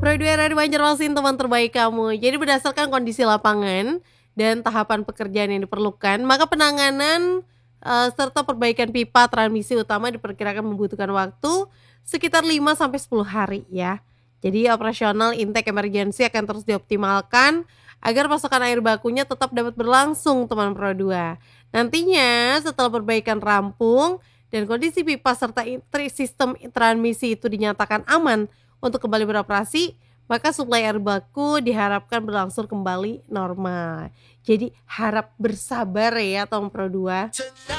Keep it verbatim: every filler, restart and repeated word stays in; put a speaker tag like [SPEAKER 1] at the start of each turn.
[SPEAKER 1] Pro dua R R Banjarmasin, teman terbaik kamu. Jadi berdasarkan kondisi lapangan dan tahapan pekerjaan yang diperlukan, maka penanganan, eee, serta perbaikan pipa transmisi utama diperkirakan membutuhkan waktu sekitar lima sampai sepuluh hari ya. Jadi operasional intake emergensi akan terus dioptimalkan agar pasokan air bakunya tetap dapat berlangsung teman Pro dua. Nantinya setelah perbaikan rampung dan kondisi pipa serta in tri sistem transmisi itu dinyatakan aman untuk kembali beroperasi, maka suplai air baku diharapkan berlangsung kembali normal. Jadi harap bersabar ya teman Pro dua.